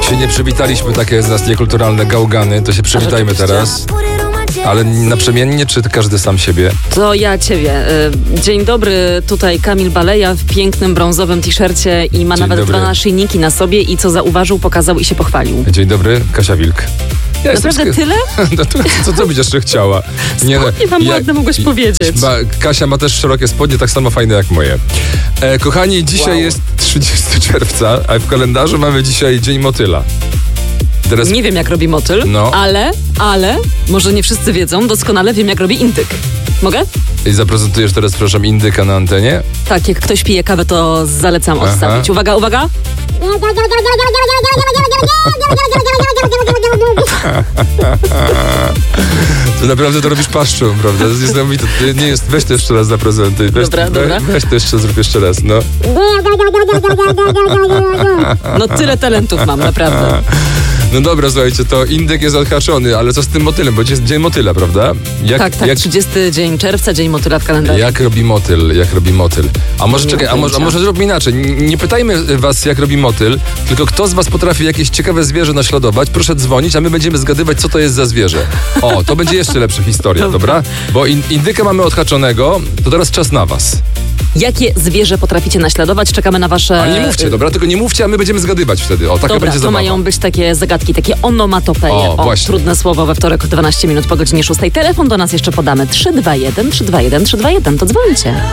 się nie przywitaliśmy, takie z nas niekulturalne gałgany, to się przywitajmy teraz. Ale naprzemiennie, czy każdy sam siebie? To ja ciebie. Dzień dobry, tutaj Kamil Baleja w pięknym brązowym t-shircie i ma Dzień nawet dobry. 2 naszyjniki na sobie i co zauważył, pokazał i się pochwalił. Dzień dobry, Kasia Wilk. Ja Naprawdę tyle? No to, co byś jeszcze chciała? Spodnie wam ładne mogłeś powiedzieć. Kasia ma też szerokie spodnie, tak samo fajne jak moje. Kochani, dzisiaj jest 30 czerwca, a w kalendarzu mamy dzisiaj Dzień Motyla. Teraz... Nie wiem, jak robi motyl, No. ale może nie wszyscy wiedzą, doskonale wiem, jak robi indyk. Mogę? I zaprezentujesz teraz, przepraszam, indyka na antenie? Tak, jak ktoś pije kawę, to zalecam odstawić. Uwaga, uwaga! To naprawdę to robisz paszczą, prawda? To jest niesamowite. Nie jest, weź to jeszcze raz zaprezentuj. Dobra. Weź to jeszcze, zrób jeszcze raz, no. No tyle talentów mam, naprawdę. No dobra, słuchajcie, to indyk jest odhaczony, ale co z tym motylem? Bo jest Dzień Motyla, prawda? Tak, 30 dzień czerwca, Dzień Motyla w kalendarzu. Jak robi motyl? A może czekaj, a może zróbmy inaczej. Nie pytajmy was, jak robi motyl, tylko kto z was potrafi jakieś ciekawe zwierzę naśladować, proszę dzwonić, a my będziemy zgadywać, co to jest za zwierzę. O, to będzie jeszcze lepsza historia, dobra? Bo indyka mamy odhaczonego, to teraz czas na was. Jakie zwierzę potraficie naśladować? Czekamy na wasze... Ale nie mówcie, dobra? Tylko nie mówcie, a my będziemy zgadywać wtedy. O, taka Dobra, będzie to zabawa. mają być takie zagadki, takie onomatopeje. O, właśnie. Trudne słowo we wtorek 12 minut po godzinie 6. Telefon do nas jeszcze podamy. 321 321 321. To dzwońcie.